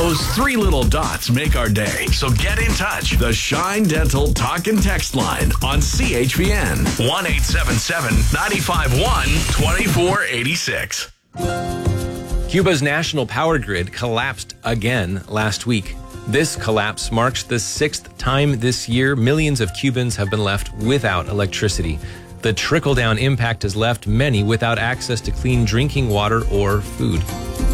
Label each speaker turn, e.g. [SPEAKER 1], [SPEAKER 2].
[SPEAKER 1] Those three little dots make our day. So get in touch. The Shine Dental Talk and Text line on CHPN. 1-877-951-2486.
[SPEAKER 2] Cuba's national power grid collapsed again last week. This collapse marks the sixth time this year millions of Cubans have been left without electricity. The trickle-down impact has left many without access to clean drinking water or food.